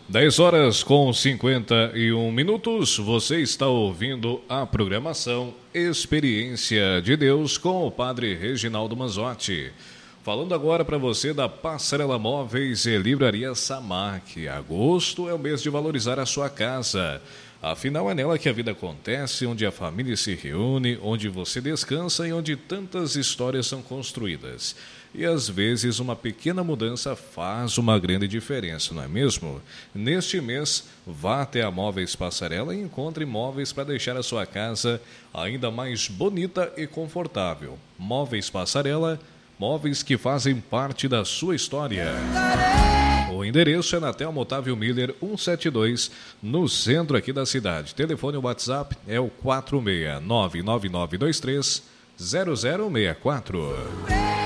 10 horas com 51 minutos, você está ouvindo a programação Experiência de Deus com o Padre Reginaldo Manzotti. Falando agora para você da Passarela Móveis e Livraria Samac. Agosto é o mês de valorizar a sua casa. Afinal, é nela que a vida acontece, onde a família se reúne, onde você descansa e onde tantas histórias são construídas. E às vezes uma pequena mudança faz uma grande diferença, não é mesmo? Neste mês, vá até a Móveis Passarela e encontre móveis para deixar a sua casa ainda mais bonita e confortável. Móveis Passarela, móveis que fazem parte da sua história. O endereço é na Thelma Otávio Miller 172, no centro aqui da cidade. Telefone e WhatsApp é o 46999230064.